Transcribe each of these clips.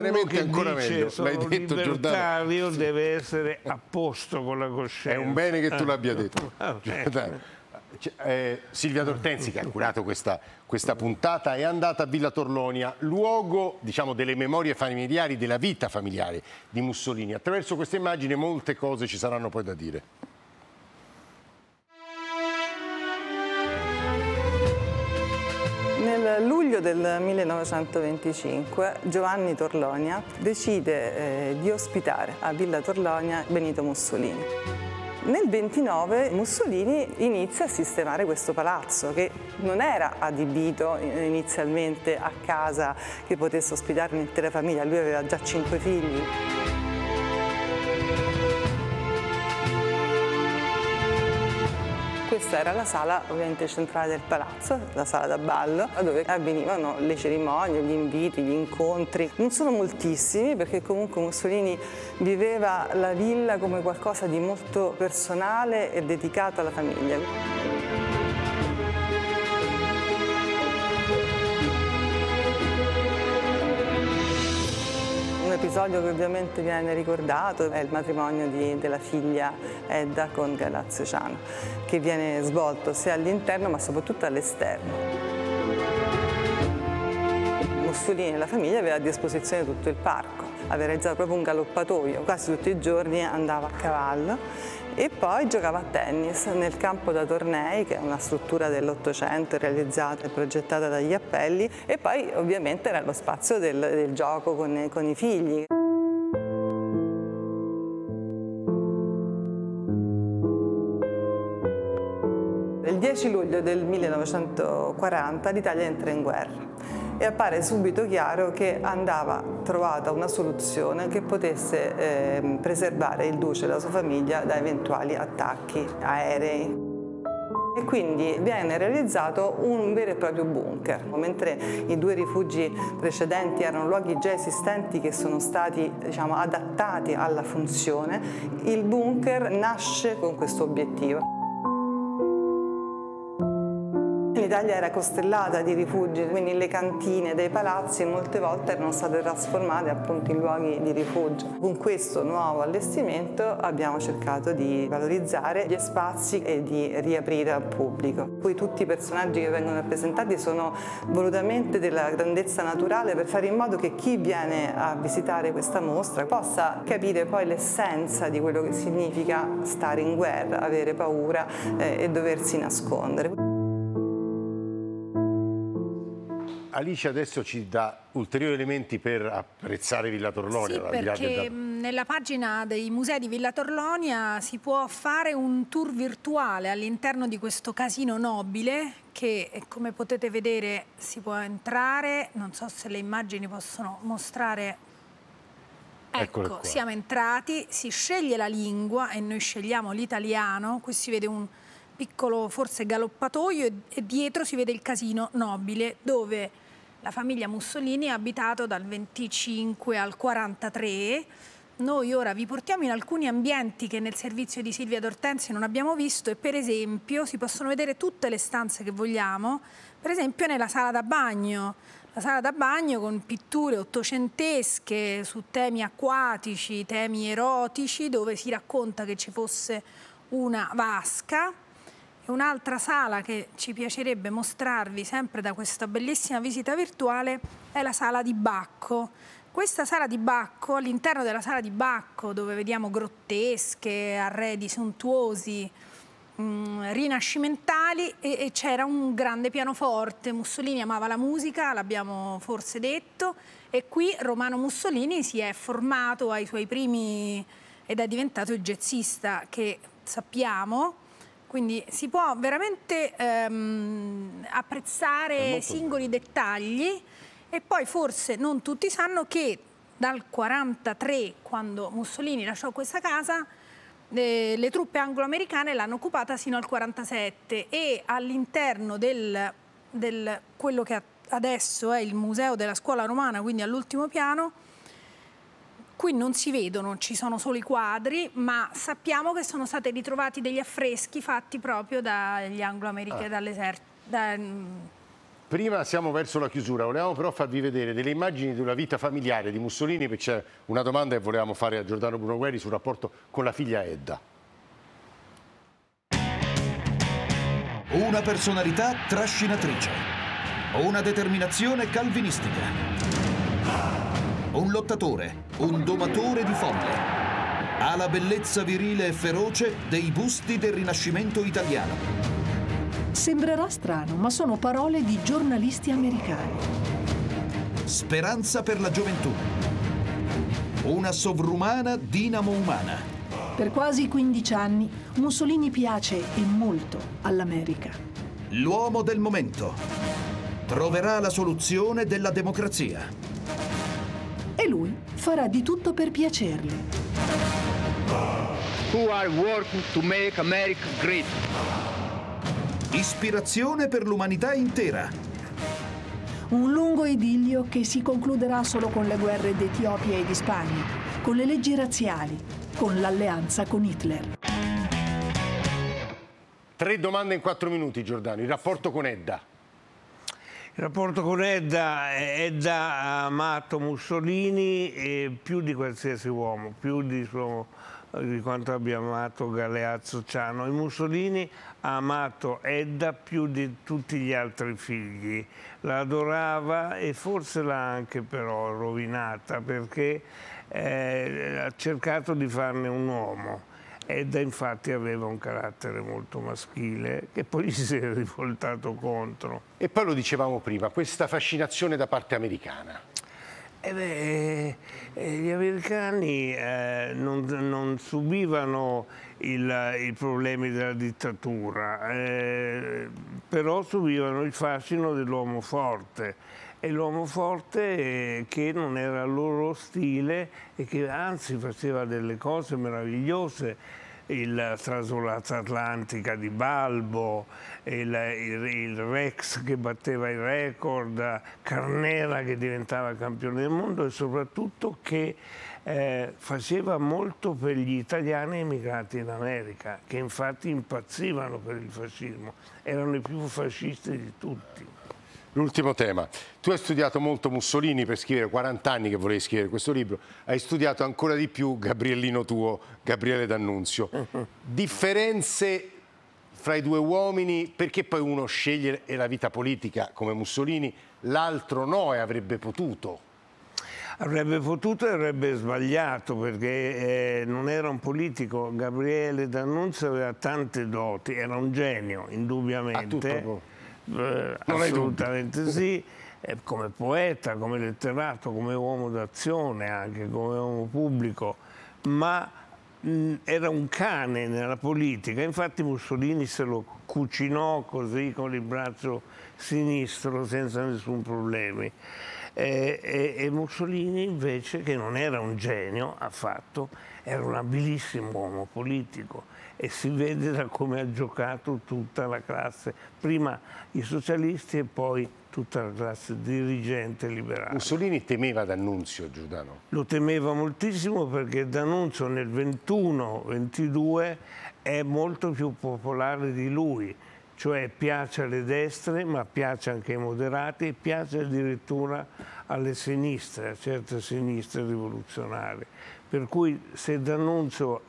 Uno che ancora dice meglio. sono L'hai detto, libertario Giordano. deve essere a posto con la coscienza. È un bene che tu l'abbia detto. Silvia D'Ortensi, che ha curato questa puntata, è andata a Villa Torlonia, luogo, diciamo, delle memorie familiari, della vita familiare di Mussolini. Attraverso questa immagine molte cose ci saranno poi da dire. Nel luglio del 1925 Giovanni Torlonia decide di ospitare a Villa Torlonia Benito Mussolini. Nel 29 Mussolini inizia a sistemare questo palazzo che non era adibito inizialmente a casa che potesse ospitare un'intera famiglia, lui aveva già 5 figli. Questa era la sala ovviamente centrale del palazzo, la sala da ballo, dove avvenivano le cerimonie, gli inviti, gli incontri. Non sono moltissimi perché comunque Mussolini viveva la villa come qualcosa di molto personale e dedicato alla famiglia. Un episodio che ovviamente viene ricordato è il matrimonio della figlia Edda con Galeazzo Ciano, che viene svolto sia all'interno ma soprattutto all'esterno. Mussolini e la famiglia aveva a disposizione tutto il parco, aveva realizzato proprio un galoppatoio, quasi tutti i giorni andava a cavallo e poi giocava a tennis nel campo da tornei, che è una struttura dell'Ottocento realizzata e progettata dagli Appelli, e poi ovviamente era lo spazio del gioco con i figli. Il 10 luglio del 1940 l'Italia entra in guerra e appare subito chiaro che andava trovata una soluzione che potesse preservare il duce e la sua famiglia da eventuali attacchi aerei. E quindi viene realizzato un vero e proprio bunker. Mentre i 2 rifugi precedenti erano luoghi già esistenti che sono stati, diciamo, adattati alla funzione, il bunker nasce con questo obiettivo. L'Italia era costellata di rifugi, quindi le cantine dei palazzi molte volte erano state trasformate appunto in luoghi di rifugio. Con questo nuovo allestimento abbiamo cercato di valorizzare gli spazi e di riaprire al pubblico. Poi tutti i personaggi che vengono rappresentati sono volutamente della grandezza naturale per fare in modo che chi viene a visitare questa mostra possa capire poi l'essenza di quello che significa stare in guerra, avere paura e doversi nascondere. Alice adesso ci dà ulteriori elementi per apprezzare Villa Torlonia. Sì, perché nella pagina dei musei di Villa Torlonia si può fare un tour virtuale all'interno di questo casino nobile che, come potete vedere, si può entrare. Non so se le immagini possono mostrare. Ecco, siamo entrati, si sceglie la lingua e noi scegliamo l'italiano. Qui si vede un piccolo forse galoppatoio e dietro si vede il casino nobile dove la famiglia Mussolini ha abitato dal 25 al 43. Noi ora vi portiamo in alcuni ambienti che nel servizio di Silvia D'Ortensi non abbiamo visto e per esempio si possono vedere tutte le stanze che vogliamo, per esempio nella sala da bagno. La sala da bagno con pitture ottocentesche su temi acquatici, temi erotici, dove si racconta che ci fosse una vasca. E un'altra sala che ci piacerebbe mostrarvi sempre da questa bellissima visita virtuale è la sala di Bacco. Questa sala di Bacco, all'interno della sala di Bacco, dove vediamo grottesche, arredi sontuosi, rinascimentali, e c'era un grande pianoforte. Mussolini amava la musica, l'abbiamo forse detto, e qui Romano Mussolini si è formato ai suoi primi ed è diventato il jazzista che sappiamo. Quindi si può veramente apprezzare singoli dettagli e poi forse non tutti sanno che dal 43, quando Mussolini lasciò questa casa, le truppe anglo-americane l'hanno occupata sino al 47 e all'interno del quello che adesso è il Museo della Scuola Romana, quindi all'ultimo piano, qui non si vedono, ci sono solo i quadri, ma sappiamo che sono stati ritrovati degli affreschi fatti proprio dagli anglo-americani, Prima siamo verso la chiusura, volevamo però farvi vedere delle immagini di una vita familiare di Mussolini, perché c'è una domanda che volevamo fare a Giordano Bruno Guerri sul rapporto con la figlia Edda. Una personalità trascinatrice, una determinazione calvinistica, un lottatore, un domatore di folle, ha la bellezza virile e feroce dei busti del Rinascimento italiano. Sembrerà strano, ma sono parole di giornalisti americani. Speranza per la gioventù, una sovrumana dinamo umana. Per quasi 15 anni Mussolini piace e molto all'America. L'uomo del momento troverà la soluzione della democrazia. E lui farà di tutto per piacerle. Who are working to make America great. Ispirazione per l'umanità intera. Un lungo idillio che si concluderà solo con le guerre d'Etiopia e di Spagna, con le leggi razziali, con l'alleanza con Hitler. 3 domande in 4 minuti, Giordano. Il rapporto con Edda. Il rapporto con Edda ha amato Mussolini più di qualsiasi uomo, più di quanto abbia amato Galeazzo Ciano. E Mussolini ha amato Edda più di tutti gli altri figli. La adorava e forse l'ha anche però rovinata, perché ha cercato di farne un uomo. Edda infatti aveva un carattere molto maschile che poi gli si è rivoltato contro. E poi lo dicevamo prima, questa fascinazione da parte americana. Gli americani non subivano i problemi della dittatura, però subivano il fascino dell'uomo forte. E l'uomo forte che non era il loro stile e che anzi faceva delle cose meravigliose. La trasolata atlantica di Balbo, il Rex che batteva i record, Carnera che diventava campione del mondo e soprattutto che faceva molto per gli italiani emigrati in America, che infatti impazzivano per il fascismo, erano i più fascisti di tutti. L'ultimo tema. Tu hai studiato molto Mussolini per scrivere, 40 anni che volevi scrivere questo libro, hai studiato ancora di più Gabriellino tuo, Gabriele D'Annunzio. Differenze fra i due uomini, perché poi uno sceglie la vita politica come Mussolini, l'altro no e avrebbe potuto? Avrebbe potuto e avrebbe sbagliato, perché non era un politico. Gabriele D'Annunzio aveva tante doti, era un genio, indubbiamente. Assolutamente sì, come poeta, come letterato, come uomo d'azione, anche come uomo pubblico, ma era un cane nella politica. Infatti Mussolini se lo cucinò così con il braccio sinistro senza nessun problema. E Mussolini invece, che non era un genio affatto, era un abilissimo uomo politico e si vede da come ha giocato tutta la classe, prima i socialisti e poi tutta la classe dirigente liberale. Mussolini temeva D'Annunzio, Giordano? Lo temeva moltissimo perché D'Annunzio nel 21-22 è molto più popolare di lui, cioè piace alle destre ma piace anche ai moderati e piace addirittura alle sinistre, a certe sinistre rivoluzionarie. Per cui se D'Annunzio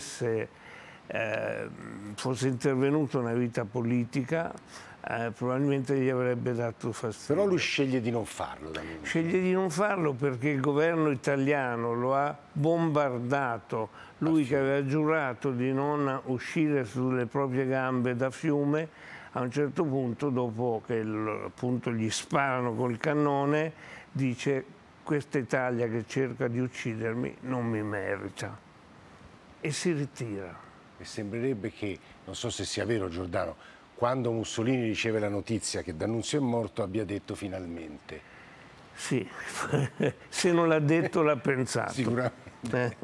fosse intervenuto nella vita politica, probabilmente gli avrebbe dato fastidio. Però lui sceglie di non farlo. D'Annunzio. Sceglie di non farlo perché il governo italiano lo ha bombardato. Lui che aveva giurato di non uscire sulle proprie gambe da Fiume, a un certo punto, dopo che appunto gli sparano col cannone, dice: questa Italia che cerca di uccidermi non mi merita. E si ritira. E sembrerebbe che, non so se sia vero, Giordano, quando Mussolini riceve la notizia che D'Annunzio è morto abbia detto finalmente. Sì, se non l'ha detto l'ha pensato. Sicuramente.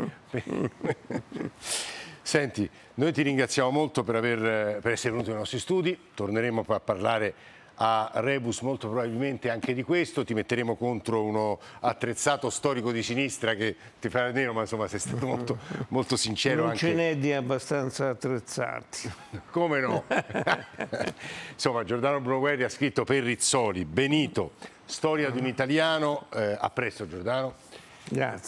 Senti, noi ti ringraziamo molto per essere venuto nei nostri studi, torneremo poi a parlare a rebus molto probabilmente anche di questo, ti metteremo contro uno attrezzato storico di sinistra che ti fa nero, ma insomma sei stato molto, molto sincero. Non anche... ce n'è di abbastanza attrezzati. Come no? Insomma, Giordano Bruno Guerri ha scritto per Rizzoli, Benito, storia di un italiano. A presto Giordano. Grazie.